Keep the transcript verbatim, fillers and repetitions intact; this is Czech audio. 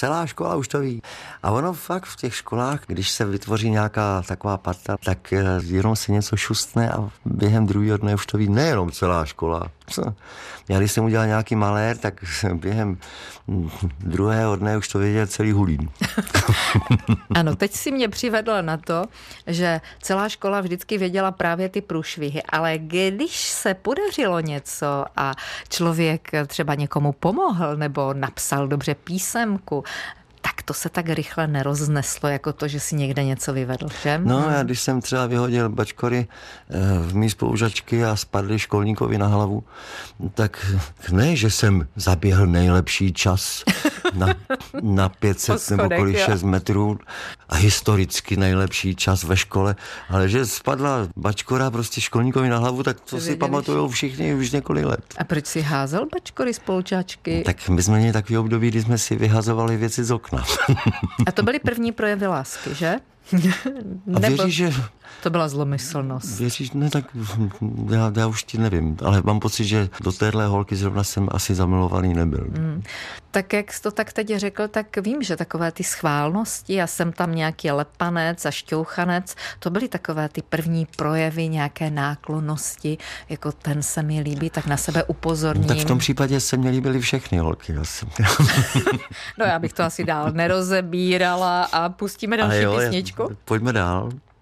celá škola už to ví. A ono fakt v těch školách, když se vytvoří nějaká taková parta, tak jenom se něco šustne a během druhého dne už to ví nejenom celá škola. Já když jsem udělal nějaký malér, tak během druhého dne už to věděl celý Hulín. Ano, teď si mě přivedla na to, že celá škola vždycky věděla právě ty průšvihy, ale když se podařilo něco a člověk třeba někomu pomohl nebo napsal dobře písemku, tak to se tak rychle nerozneslo, jako to, že si někde něco vyvedl, že? No, já když jsem třeba vyhodil bačkory v mý spolužačky a spadly školníkovi na hlavu, tak ne, že jsem zaběhl nejlepší čas na, na pět set schodek, nebo kolik šest metrů a historicky nejlepší čas ve škole, ale že spadla bačkora prostě školníkovi na hlavu, tak to si pamatujou všichni už několik let. A proč si házel bačkory spolužáčky? Tak my jsme měli takový období, kdy jsme si vyhazovali věci z okna. A to byly první projevy lásky, že? A věříš, že... To byla zlomyslnost. Věříš, ne, tak já, já už ti nevím, ale mám pocit, že do téhle holky zrovna jsem asi zamilovaný nebyl. Hmm. Tak jak jsi to tak teď řekl, tak vím, že takové ty schválnosti a jsem tam nějaký lepanec a šťouchanec, to byly takové ty první projevy nějaké náklonnosti, jako ten se mi líbí, tak na sebe upozorním. Tak v tom případě se mě líbily všechny holky. Asi. No já bych to asi dál nerozebírala a pustíme další a jo, písničku. Pojďme dál.